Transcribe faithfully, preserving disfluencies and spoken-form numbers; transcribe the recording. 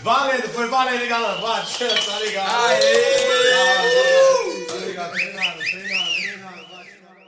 Valendo, foi valendo, galera. Bate, tá ligado? Aê! Tá ligado, treinado, treinado, treinado, bate.